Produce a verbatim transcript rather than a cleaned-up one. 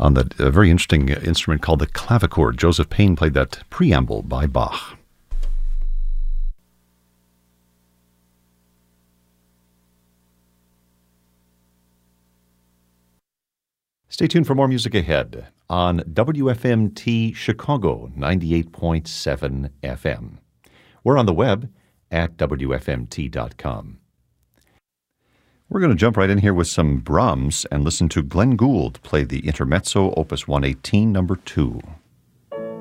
on the, a very interesting instrument called the clavichord. Joseph Payne played that preamble by Bach. Stay tuned for more music ahead on W F M T Chicago ninety-eight point seven F M. We're on the web at W F M T dot com. We're going to jump right in here with some Brahms and listen to Glenn Gould play the Intermezzo, Opus one eighteen, number two.